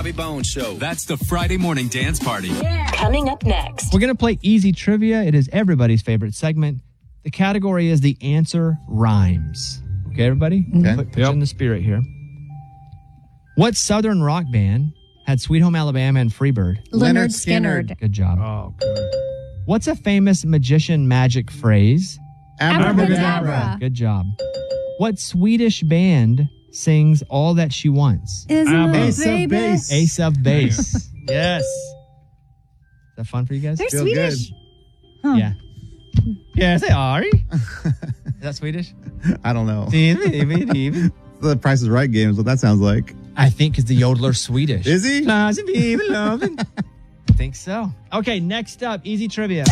Bobby Bones Show. That's the Friday morning dance party. Yeah. Coming up next. We're going to play Easy Trivia. It is everybody's favorite segment. The category is the answer rhymes. Okay, everybody? Okay. Put you in the spirit here. What Southern rock band had Sweet Home Alabama and Freebird? Lynyrd Skynyrd. Good job. Oh, good. What's a famous magician magic phrase? Abracadabra. Good job. What Swedish band sings All That She Wants? Ace of Base. Ace of Base. Yes. Is that fun for you guys? They're Feel Swedish. good. Yeah. Yes, they are. Is that Swedish? I don't know. I The Price is Right game is what that sounds like. think because the yodeler's Swedish. Is he? I think so. Okay, next up, easy trivia.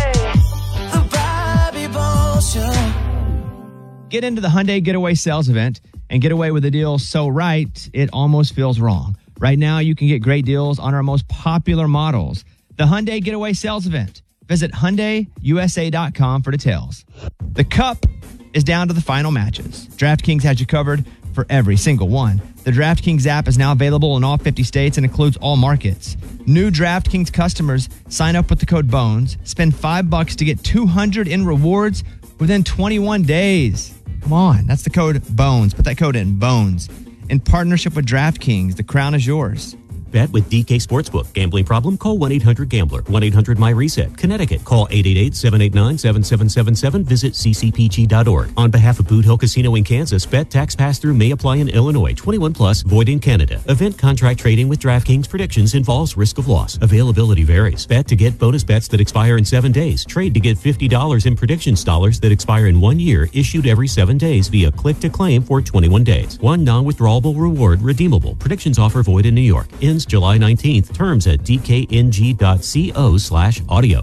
Get into the Hyundai Getaway sales event and get away with a deal so right, it almost feels wrong. Right now, you can get great deals on our most popular models. The Hyundai Getaway sales event. Visit HyundaiUSA.com for details. The Cup is down to the final matches. DraftKings has you covered for every single one. The DraftKings app is now available in all 50 states and includes all markets. New DraftKings customers sign up with the code BONES, spend $5 to get $200 in rewards within 21 days. Come on, that's the code BONES. Put that code in, BONES. In partnership with DraftKings, the crown is yours. Bet with DK Sportsbook. Gambling problem? Call 1-800-GAMBLER. 1-800-MY-RESET. Connecticut. Call 888-789-7777. Visit ccpg.org. On behalf of Boot Hill Casino in Kansas, bet tax pass-through may apply in Illinois. 21 plus. Void in Canada. Event contract trading with DraftKings predictions involves risk of loss. Availability varies. Bet to get bonus bets that expire in 7 days. Trade to get $50 in predictions dollars that expire in 1 year. Issued every 7 days via click to claim for 21 days. One non-withdrawable reward redeemable. Predictions offer void in New York. Ends July 19th. Terms at dkng.co/audio.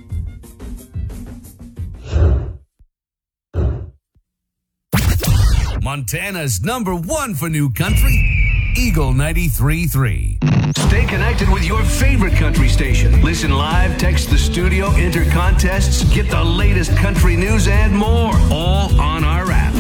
Montana's #1 for new country, Eagle 93.3. Stay connected with your favorite country station. Listen live, text the studio, enter contests, get the latest country news and more. All on our app.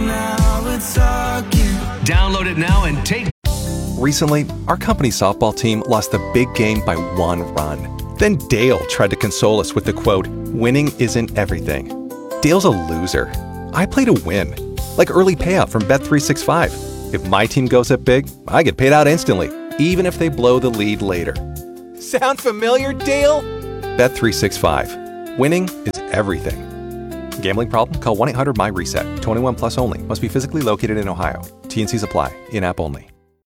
Download it now and take. Recently, our company softball team lost a big game by 1 run. Then Dale tried to console us with the quote, "Winning isn't everything." Dale's a loser. I play to win. Like early payout from Bet365. If my team goes up big, I get paid out instantly, even if they blow the lead later. Sound familiar, Dale? Bet365. Winning is everything. Gambling problem? Call 1-800-MY-RESET. 21 plus only. Must be physically located in Ohio. T&Cs apply. In-app only.